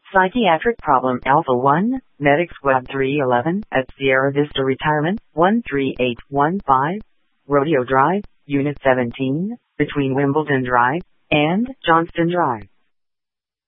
Psychiatric problem Alpha 1, Medic Squad 311 at Sierra Vista Retirement, 13815, Rodeo Drive, Unit 17, between Wimbledon Drive and Johnston Drive.